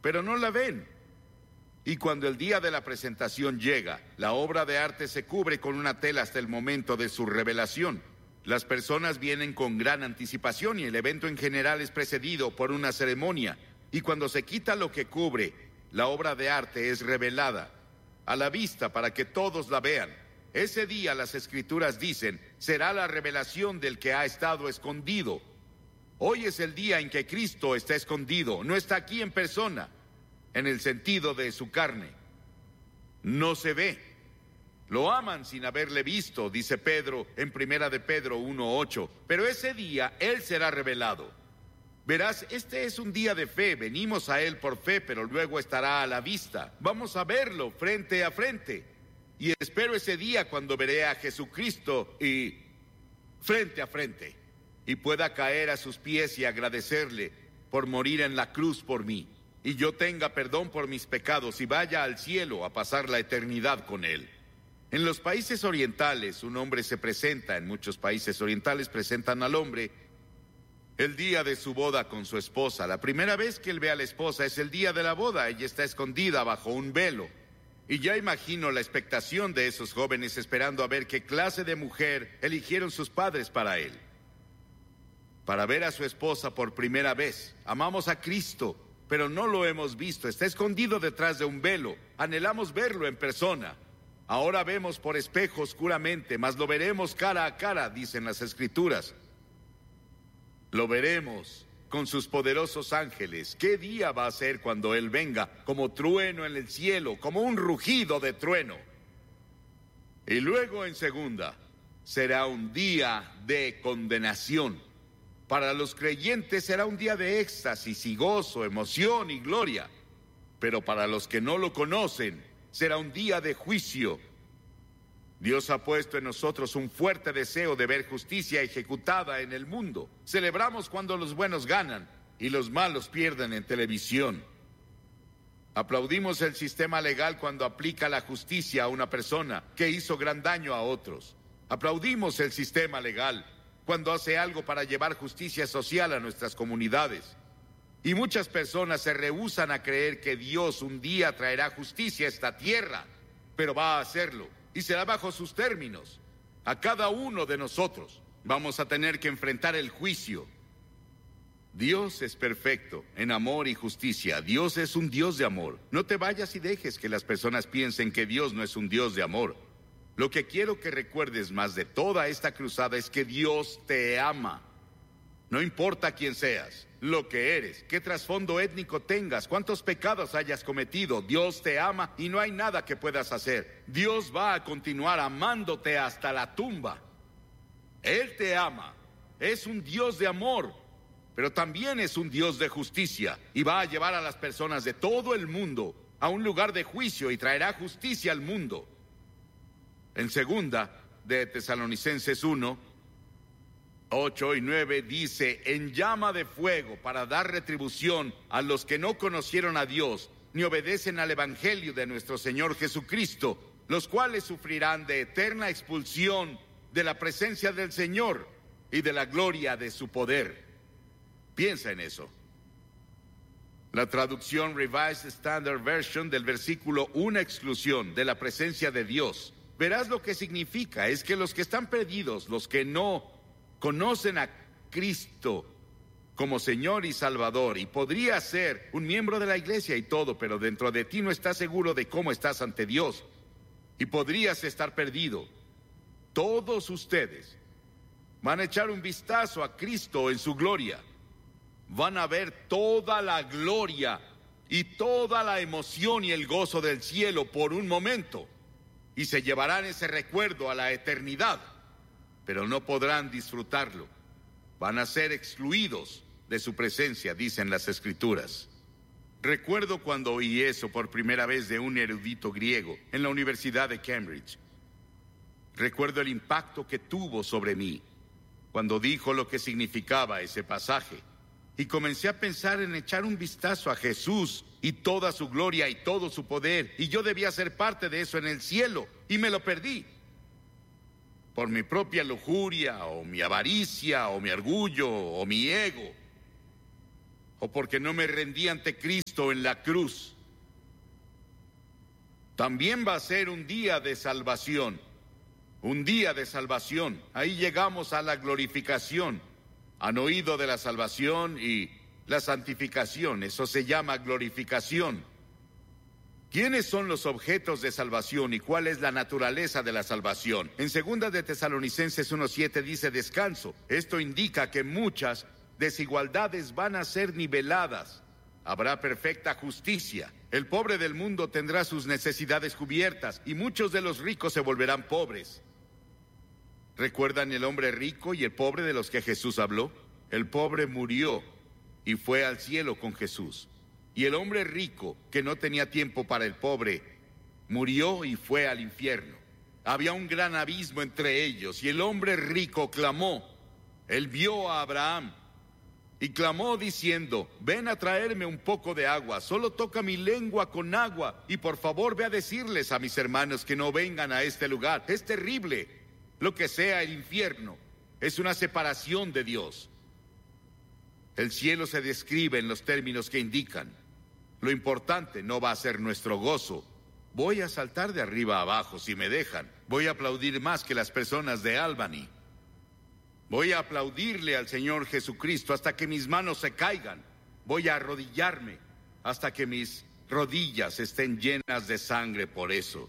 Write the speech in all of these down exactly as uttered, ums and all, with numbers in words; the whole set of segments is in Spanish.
pero no la ven. Y cuando el día de la presentación llega, la obra de arte se cubre con una tela hasta el momento de su revelación. Las personas vienen con gran anticipación y el evento en general es precedido por una ceremonia. Y cuando se quita lo que cubre, la obra de arte es revelada a la vista para que todos la vean. Ese día, las Escrituras dicen, será la revelación del que ha estado escondido. Hoy es el día en que Cristo está escondido, no está aquí en persona, en el sentido de su carne. No se ve. Lo aman sin haberle visto, dice Pedro en Primera de Pedro uno ocho. Pero ese día Él será revelado. Verás, este es un día de fe. Venimos a Él por fe, pero luego estará a la vista. Vamos a verlo frente a frente. Y espero ese día cuando veré a Jesucristo y frente a frente, y pueda caer a sus pies y agradecerle por morir en la cruz por mí, y yo tenga perdón por mis pecados y vaya al cielo a pasar la eternidad con Él. En los países orientales, un hombre se presenta, en muchos países orientales presentan al hombre el día de su boda con su esposa. La primera vez que él ve a la esposa es el día de la boda. Ella está escondida bajo un velo. Y ya imagino la expectación de esos jóvenes esperando a ver qué clase de mujer eligieron sus padres para él. Para ver a su esposa por primera vez. Amamos a Cristo, pero no lo hemos visto. Está escondido detrás de un velo. Anhelamos verlo en persona. Ahora vemos por espejo oscuramente, mas lo veremos cara a cara, dicen las Escrituras. Lo veremos con sus poderosos ángeles. ¿Qué día va a ser cuando Él venga? Como trueno en el cielo, como un rugido de trueno. Y luego en segunda, será un día de condenación. Para los creyentes será un día de éxtasis y gozo, emoción y gloria. Pero para los que no lo conocen, será un día de juicio. Dios ha puesto en nosotros un fuerte deseo de ver justicia ejecutada en el mundo. Celebramos cuando los buenos ganan y los malos pierden en televisión. Aplaudimos el sistema legal cuando aplica la justicia a una persona que hizo gran daño a otros. Aplaudimos el sistema legal cuando hace algo para llevar justicia social a nuestras comunidades. Y muchas personas se rehúsan a creer que Dios un día traerá justicia a esta tierra, pero va a hacerlo. Y será bajo sus términos. A cada uno de nosotros vamos a tener que enfrentar el juicio. Dios es perfecto en amor y justicia. Dios es un Dios de amor. No te vayas y dejes que las personas piensen que Dios no es un Dios de amor. Lo que quiero que recuerdes más de toda esta cruzada es que Dios te ama. No importa quién seas, lo que eres, qué trasfondo étnico tengas, cuántos pecados hayas cometido, Dios te ama y no hay nada que puedas hacer. Dios va a continuar amándote hasta la tumba. Él te ama, es un Dios de amor, pero también es un Dios de justicia y va a llevar a las personas de todo el mundo a un lugar de juicio y traerá justicia al mundo. En segunda de Tesalonicenses uno, ocho y nueve dice, en llama de fuego para dar retribución a los que no conocieron a Dios ni obedecen al evangelio de nuestro Señor Jesucristo, los cuales sufrirán de eterna expulsión de la presencia del Señor y de la gloria de su poder. Piensa en eso. La traducción Revised Standard Version del versículo, una exclusión de la presencia de Dios. Verás lo que significa, es que los que están perdidos, los que no conocen a Cristo como Señor y Salvador, y podría ser un miembro de la iglesia y todo, pero dentro de ti no estás seguro de cómo estás ante Dios, y podrías estar perdido. Todos ustedes van a echar un vistazo a Cristo en su gloria. Van a ver toda la gloria y toda la emoción y el gozo del cielo por un momento, y se llevarán ese recuerdo a la eternidad. Pero no podrán disfrutarlo. Van a ser excluidos de su presencia, dicen las Escrituras. Recuerdo cuando oí eso por primera vez de un erudito griego en la Universidad de Cambridge. Recuerdo el impacto que tuvo sobre mí cuando dijo lo que significaba ese pasaje. Y comencé a pensar en echar un vistazo a Jesús y toda su gloria y todo su poder. Y yo debía ser parte de eso en el cielo, y me lo perdí. Por mi propia lujuria, o mi avaricia, o mi orgullo, o mi ego, o porque no me rendí ante Cristo en la cruz. También va a ser un día de salvación, un día de salvación. Ahí llegamos a la glorificación. Han oído de la salvación y la santificación, eso se llama glorificación. ¿Quiénes son los objetos de salvación y cuál es la naturaleza de la salvación? En segunda de Tesalonicenses uno siete dice descanso. Esto indica que muchas desigualdades van a ser niveladas. Habrá perfecta justicia. El pobre del mundo tendrá sus necesidades cubiertas y muchos de los ricos se volverán pobres. ¿Recuerdan el hombre rico y el pobre de los que Jesús habló? El pobre murió y fue al cielo con Jesús. Y el hombre rico, que no tenía tiempo para el pobre, murió y fue al infierno. Había un gran abismo entre ellos, y el hombre rico clamó. Él vio a Abraham y clamó diciendo: ven a traerme un poco de agua, solo toca mi lengua con agua, y por favor ve a decirles a mis hermanos que no vengan a este lugar. Es terrible. Lo que sea el infierno es una separación de Dios. El cielo se describe en los términos que indican. Lo importante no va a ser nuestro gozo. Voy a saltar de arriba a abajo si me dejan. Voy a aplaudir más que las personas de Albany. Voy a aplaudirle al Señor Jesucristo hasta que mis manos se caigan. Voy a arrodillarme hasta que mis rodillas estén llenas de sangre por eso.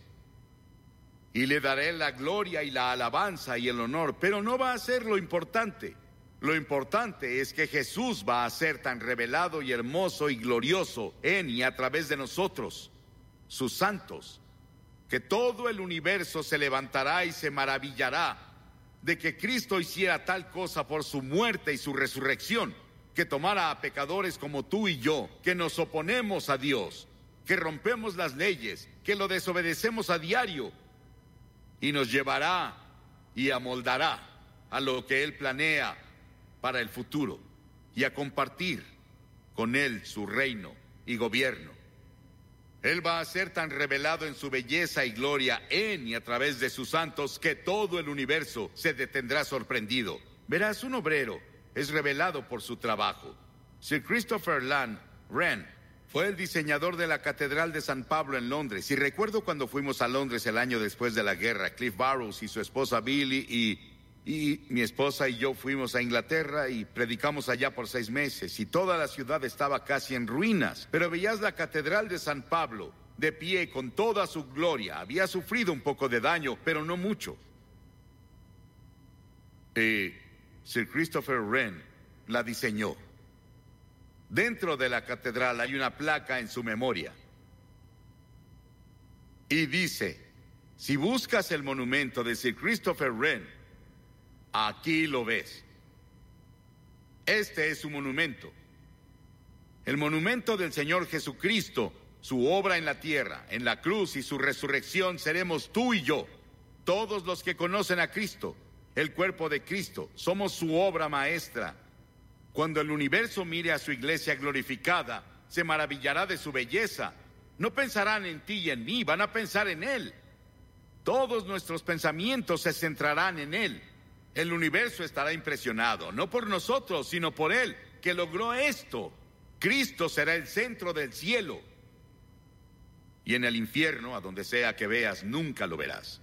Y le daré la gloria y la alabanza y el honor, pero no va a ser lo importante. Lo importante es que Jesús va a ser tan revelado y hermoso y glorioso en y a través de nosotros, sus santos, que todo el universo se levantará y se maravillará de que Cristo hiciera tal cosa por su muerte y su resurrección, que tomara a pecadores como tú y yo, que nos oponemos a Dios, que rompemos las leyes, que lo desobedecemos a diario, y nos llevará y amoldará a lo que Él planea para el futuro, y a compartir con Él su reino y gobierno. Él va a ser tan revelado en su belleza y gloria en y a través de sus santos que todo el universo se detendrá sorprendido. Verás, un obrero es revelado por su trabajo. Sir Christopher Land Wren fue el diseñador de la Catedral de San Pablo en Londres, y recuerdo cuando fuimos a Londres el año después de la guerra. Cliff Barrows y su esposa Billy y Y mi esposa y yo fuimos a Inglaterra y predicamos allá por seis meses, y toda la ciudad estaba casi en ruinas, pero veías la Catedral de San Pablo de pie con toda su gloria. Había sufrido un poco de daño, pero no mucho. Y Sir Christopher Wren la diseñó. Dentro de la catedral hay una placa en su memoria. Y dice: si buscas el monumento de Sir Christopher Wren, aquí lo ves. Este es su monumento. El monumento del Señor Jesucristo, su obra en la tierra, en la cruz y su resurrección, seremos tú y yo. Todos los que conocen a Cristo, el cuerpo de Cristo, somos su obra maestra. Cuando el universo mire a su iglesia glorificada, se maravillará de su belleza. No pensarán en ti y en mí, van a pensar en Él. Todos nuestros pensamientos se centrarán en Él. El universo estará impresionado, no por nosotros, sino por Él, que logró esto. Cristo será el centro del cielo. Y en el infierno, a donde sea que veas, nunca lo verás.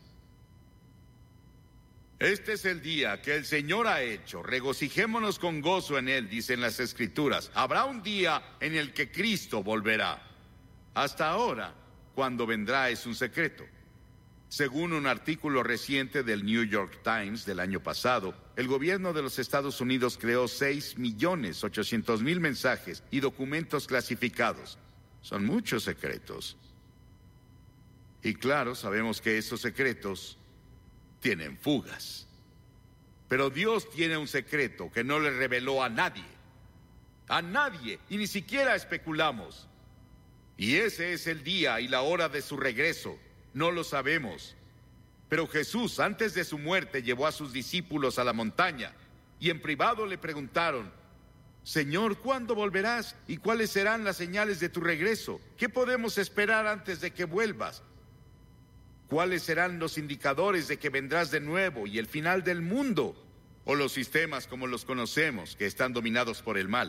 Este es el día que el Señor ha hecho. Regocijémonos con gozo en Él, dicen las Escrituras. Habrá un día en el que Cristo volverá. Hasta ahora, cuando vendrá es un secreto. Según un artículo reciente del New York Times del año pasado, el gobierno de los Estados Unidos creó seis millones ochocientos mil mensajes y documentos clasificados. Son muchos secretos. Y claro, sabemos que esos secretos tienen fugas. Pero Dios tiene un secreto que no le reveló a nadie. A nadie, y ni siquiera especulamos. Y ese es el día y la hora de su regreso. No lo sabemos. Pero Jesús, antes de su muerte, llevó a sus discípulos a la montaña y en privado le preguntaron: Señor, ¿cuándo volverás? ¿Y cuáles serán las señales de tu regreso? ¿Qué podemos esperar antes de que vuelvas? ¿Cuáles serán los indicadores de que vendrás de nuevo y el final del mundo? O los sistemas como los conocemos, que están dominados por el mal.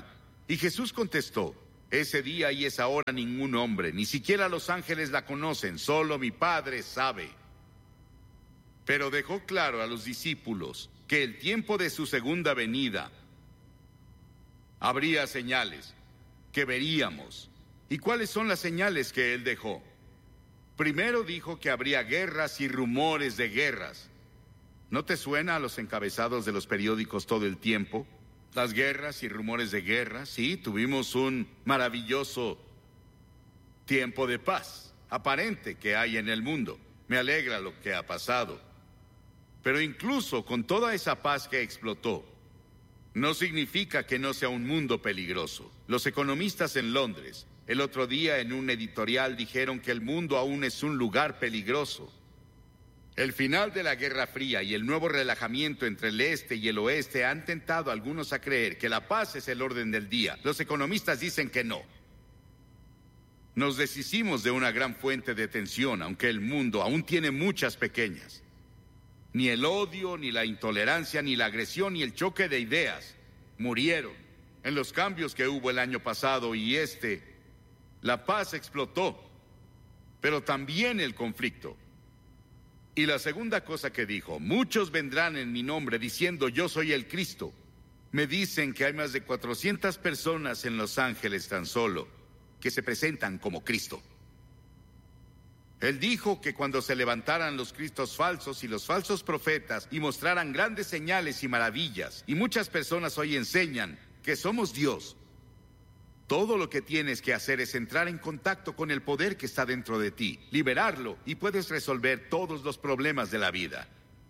Y Jesús contestó: ese día y esa hora ningún hombre, ni siquiera los ángeles la conocen, solo mi Padre sabe. Pero dejó claro a los discípulos que el tiempo de su segunda venida habría señales que veríamos. ¿Y cuáles son las señales que él dejó? Primero dijo que habría guerras y rumores de guerras. ¿No te suena a los encabezados de los periódicos todo el tiempo? Las guerras y rumores de guerra. Sí, tuvimos un maravilloso tiempo de paz aparente que hay en el mundo. Me alegra lo que ha pasado. Pero incluso con toda esa paz que explotó, no significa que no sea un mundo peligroso. Los economistas en Londres, el otro día en un editorial dijeron que el mundo aún es un lugar peligroso. El final de la Guerra Fría y el nuevo relajamiento entre el este y el oeste han tentado a algunos a creer que la paz es el orden del día. Los economistas dicen que no. Nos deshicimos de una gran fuente de tensión, aunque el mundo aún tiene muchas pequeñas. Ni el odio, ni la intolerancia, ni la agresión, ni el choque de ideas murieron en los cambios que hubo el año pasado y este. La paz explotó, pero también el conflicto. Y la segunda cosa que dijo: muchos vendrán en mi nombre diciendo yo soy el Cristo. Me dicen que hay más de cuatrocientas personas en Los Ángeles tan solo que se presentan como Cristo. Él dijo que cuando se levantaran los cristos falsos y los falsos profetas y mostraran grandes señales y maravillas, y muchas personas hoy enseñan que somos Dios, todo lo que tienes que hacer es entrar en contacto con el poder que está dentro de ti, liberarlo, y puedes resolver todos los problemas de la vida.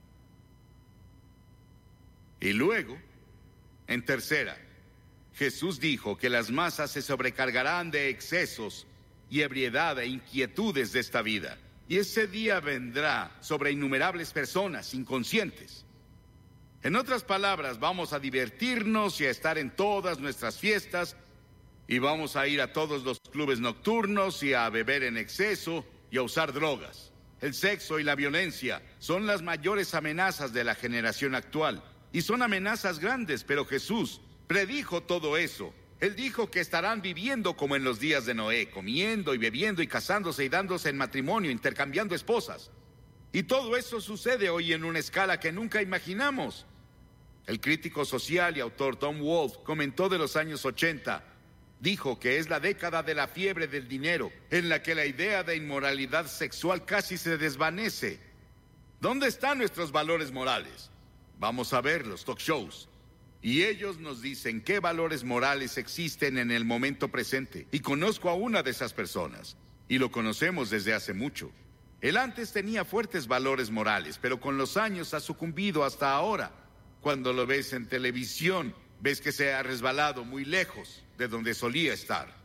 Y luego, en tercera, Jesús dijo que las masas se sobrecargarán de excesos y ebriedad e inquietudes de esta vida. Y ese día vendrá sobre innumerables personas inconscientes. En otras palabras, vamos a divertirnos y a estar en todas nuestras fiestas, y vamos a ir a todos los clubes nocturnos y a beber en exceso y a usar drogas. El sexo y la violencia son las mayores amenazas de la generación actual, y son amenazas grandes, pero Jesús predijo todo eso. Él dijo que estarán viviendo como en los días de Noé, comiendo y bebiendo y casándose y dándose en matrimonio, intercambiando esposas. Y todo eso sucede hoy en una escala que nunca imaginamos. El crítico social y autor Tom Wolfe comentó de los años ochenta. Dijo que es la década de la fiebre del dinero, en la que la idea de inmoralidad sexual casi se desvanece. ¿Dónde están nuestros valores morales? Vamos a ver los talk shows. Y ellos nos dicen qué valores morales existen en el momento presente. Y conozco a una de esas personas, y lo conocemos desde hace mucho. Él antes tenía fuertes valores morales, pero con los años ha sucumbido hasta ahora. Cuando lo ves en televisión, ves que se ha resbalado muy lejos de donde solía estar.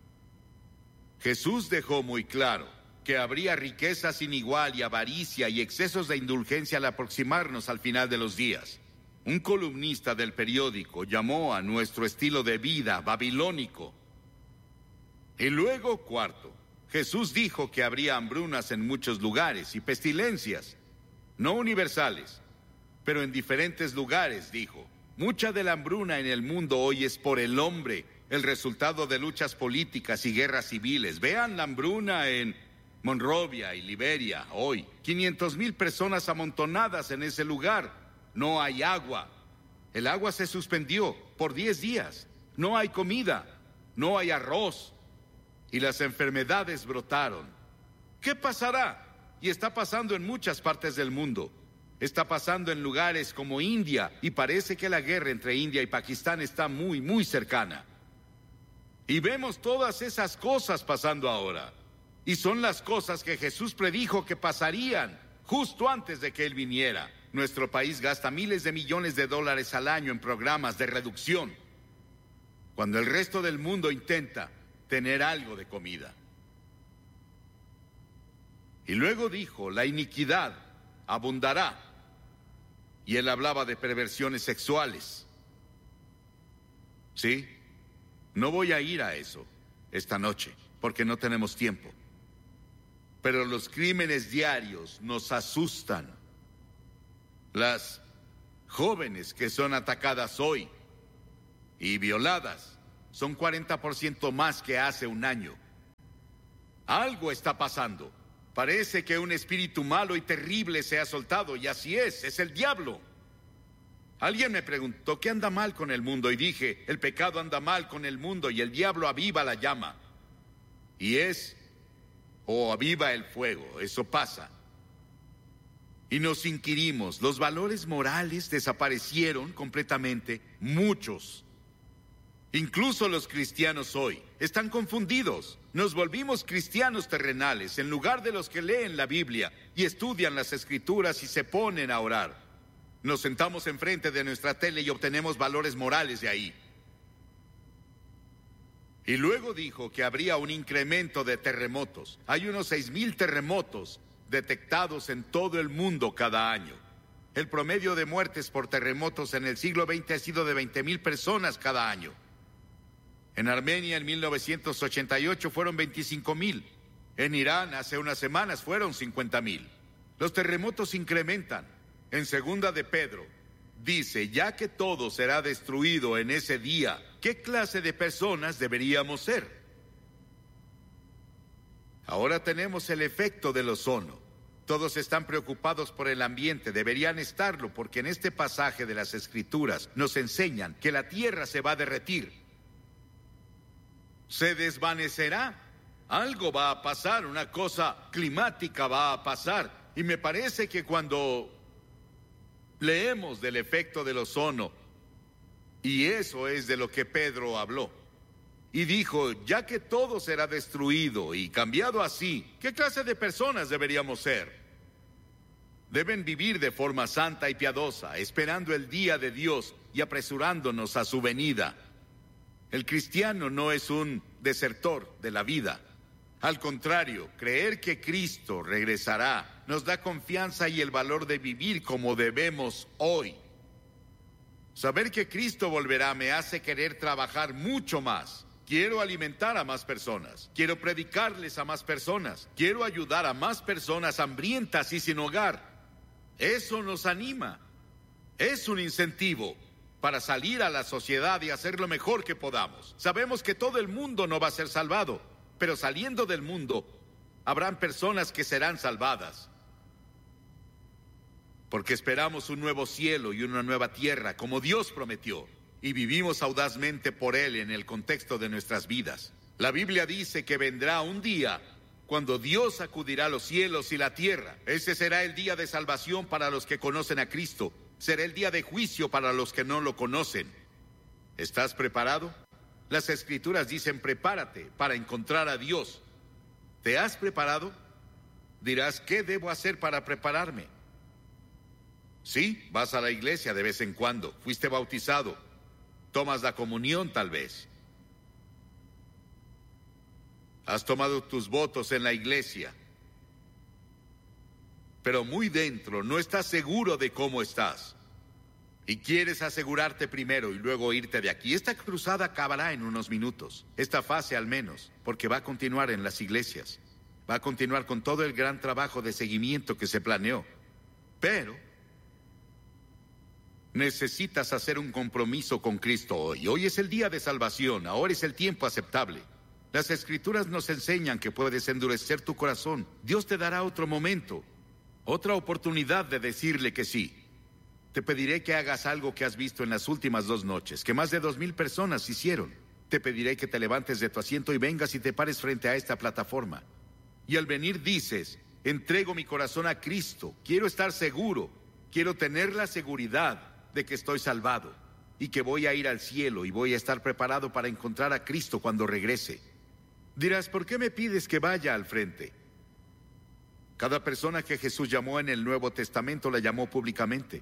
Jesús dejó muy claro que habría riqueza sin igual y avaricia y excesos de indulgencia al aproximarnos al final de los días. Un columnista del periódico llamó a nuestro estilo de vida babilónico. Y luego, cuarto, Jesús dijo que habría hambrunas en muchos lugares y pestilencias, no universales, pero en diferentes lugares, dijo. Mucha de la hambruna en el mundo hoy es por el hombre, el resultado de luchas políticas y guerras civiles. Vean la hambruna en Monrovia y Liberia hoy. quinientas mil personas amontonadas en ese lugar. No hay agua. El agua se suspendió por diez días. No hay comida. No hay arroz. Y las enfermedades brotaron. ¿Qué pasará? Y está pasando en muchas partes del mundo. Está pasando en lugares como India, y parece que la guerra entre India y Pakistán está muy, muy cercana. Y vemos todas esas cosas pasando ahora. Y son las cosas que Jesús predijo que pasarían justo antes de que Él viniera. Nuestro país gasta miles de millones de dólares al año en programas de reducción, cuando el resto del mundo intenta tener algo de comida. Y luego dijo, la iniquidad abundará. Y Él hablaba de perversiones sexuales. ¿Sí? No voy a ir a eso esta noche, porque no tenemos tiempo. Pero los crímenes diarios nos asustan. Las jóvenes que son atacadas hoy y violadas Son cuarenta por ciento más que hace un año. Algo está pasando. Parece que un espíritu malo y terrible se ha soltado, y así es, es el diablo. Alguien me preguntó, ¿qué anda mal con el mundo? Y dije, el pecado anda mal con el mundo y el diablo aviva la llama. Y es, o aviva el fuego, eso pasa. Y nos inquirimos, los valores morales desaparecieron completamente, muchos. Incluso los cristianos hoy están confundidos. Nos volvimos cristianos terrenales en lugar de los que leen la Biblia y estudian las Escrituras y se ponen a orar. Nos sentamos enfrente de nuestra tele y obtenemos valores morales de ahí. Y luego dijo que habría un incremento de terremotos. Hay unos seis mil terremotos detectados en todo el mundo cada año. El promedio de muertes por terremotos en el siglo veinte ha sido de veinte mil personas cada año. En Armenia en mil novecientos ochenta y ocho fueron veinticinco mil. En Irán hace unas semanas fueron cincuenta mil. Los terremotos incrementan. En segunda de Pedro dice, ya que todo será destruido en ese día, ¿qué clase de personas deberíamos ser? Ahora tenemos el efecto del ozono. Todos están preocupados por el ambiente, deberían estarlo, porque en este pasaje de las Escrituras nos enseñan que la tierra se va a derretir. Se desvanecerá. Algo va a pasar, una cosa climática va a pasar. Y me parece que cuando leemos del efecto del ozono, y eso es de lo que Pedro habló, y dijo, ya que todo será destruido y cambiado así, ¿qué clase de personas deberíamos ser? Deben vivir de forma santa y piadosa, esperando el día de Dios y apresurándonos a su venida. El cristiano no es un desertor de la vida. Al contrario, creer que Cristo regresará nos da confianza y el valor de vivir como debemos hoy. Saber que Cristo volverá me hace querer trabajar mucho más. Quiero alimentar a más personas. Quiero predicarles a más personas. Quiero ayudar a más personas hambrientas y sin hogar. Eso nos anima. Es un incentivo para salir a la sociedad y hacer lo mejor que podamos. Sabemos que todo el mundo no va a ser salvado, pero saliendo del mundo, habrán personas que serán salvadas. Porque esperamos un nuevo cielo y una nueva tierra, como Dios prometió, y vivimos audazmente por Él en el contexto de nuestras vidas. La Biblia dice que vendrá un día cuando Dios sacudirá los cielos y la tierra. Ese será el día de salvación para los que conocen a Cristo. Será el día de juicio para los que no lo conocen. ¿Estás preparado? Las Escrituras dicen, prepárate para encontrar a Dios. ¿Te has preparado? Dirás, ¿qué debo hacer para prepararme? Sí, vas a la iglesia de vez en cuando. Fuiste bautizado. Tomas la comunión tal vez. Has tomado tus votos en la iglesia. Pero muy dentro no estás seguro de cómo estás. Y quieres asegurarte primero y luego irte de aquí. Esta cruzada acabará en unos minutos. Esta fase al menos, porque va a continuar en las iglesias. Va a continuar con todo el gran trabajo de seguimiento que se planeó. Pero necesitas hacer un compromiso con Cristo hoy. Hoy es el día de salvación. Ahora es el tiempo aceptable. Las Escrituras nos enseñan que puedes endurecer tu corazón. Dios te dará otro momento. Otra oportunidad de decirle que sí. Te pediré que hagas algo que has visto en las últimas dos noches, que más de dos mil personas hicieron. Te pediré que te levantes de tu asiento y vengas y te pares frente a esta plataforma. Y al venir dices, entrego mi corazón a Cristo, quiero estar seguro, quiero tener la seguridad de que estoy salvado y que voy a ir al cielo y voy a estar preparado para encontrar a Cristo cuando regrese. Dirás, ¿por qué me pides que vaya al frente? Cada persona que Jesús llamó en el Nuevo Testamento la llamó públicamente.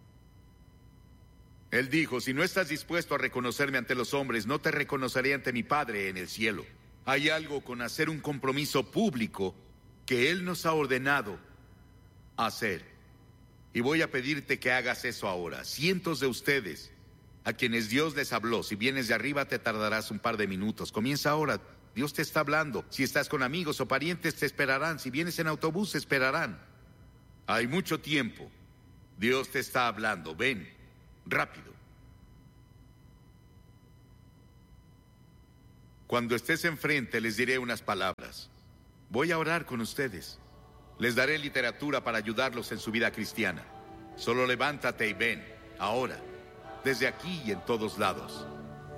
Él dijo, si no estás dispuesto a reconocerme ante los hombres, no te reconoceré ante mi Padre en el cielo. Hay algo con hacer un compromiso público que Él nos ha ordenado hacer. Y voy a pedirte que hagas eso ahora. Cientos de ustedes, a quienes Dios les habló, si vienes de arriba te tardarás un par de minutos. Comienza ahora. Dios te está hablando. Si estás con amigos o parientes te esperarán. Si vienes en autobús te esperarán. Hay mucho tiempo. Dios te está hablando. Ven, rápido. Cuando estés enfrente, les diré unas palabras. Voy a orar con ustedes. Les daré literatura para ayudarlos en su vida cristiana. Solo levántate y ven, ahora, desde aquí y en todos lados.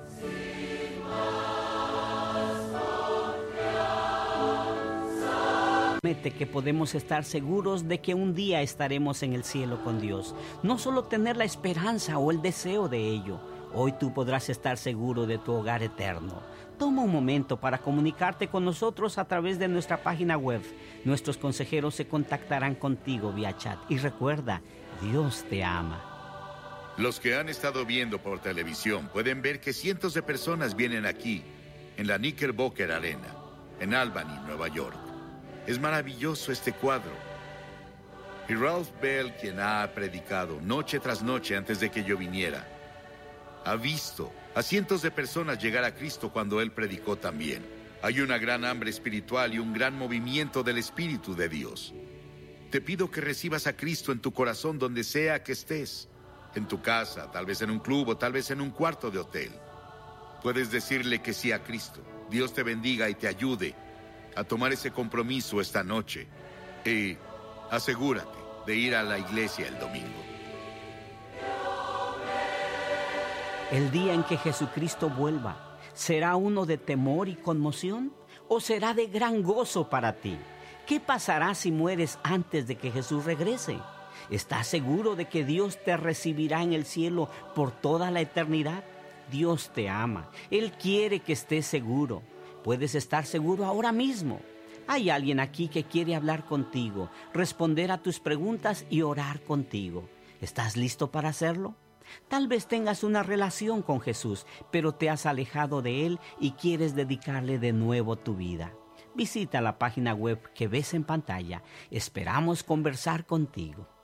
Promete que podemos estar seguros de que un día estaremos en el cielo con Dios. No solo tener la esperanza o el deseo de ello. Hoy tú podrás estar seguro de tu hogar eterno. Toma un momento para comunicarte con nosotros a través de nuestra página web. Nuestros consejeros se contactarán contigo vía chat. Y recuerda, Dios te ama. Los que han estado viendo por televisión pueden ver que cientos de personas vienen aquí, en la Knickerbocker Arena, en Albany, Nueva York. Es maravilloso este cuadro. Y Ralph Bell, quien ha predicado noche tras noche antes de que yo viniera, ha visto a cientos de personas llegar a Cristo cuando Él predicó también. Hay una gran hambre espiritual y un gran movimiento del Espíritu de Dios. Te pido que recibas a Cristo en tu corazón donde sea que estés. En tu casa, tal vez en un club o tal vez en un cuarto de hotel. Puedes decirle que sí a Cristo. Dios te bendiga y te ayude a tomar ese compromiso esta noche. Y asegúrate de ir a la iglesia el domingo. El día en que Jesucristo vuelva, ¿será uno de temor y conmoción o será de gran gozo para ti? ¿Qué pasará si mueres antes de que Jesús regrese? ¿Estás seguro de que Dios te recibirá en el cielo por toda la eternidad? Dios te ama. Él quiere que estés seguro. Puedes estar seguro ahora mismo. Hay alguien aquí que quiere hablar contigo, responder a tus preguntas y orar contigo. ¿Estás listo para hacerlo? Tal vez tengas una relación con Jesús, pero te has alejado de Él y quieres dedicarle de nuevo tu vida. Visita la página web que ves en pantalla. Esperamos conversar contigo.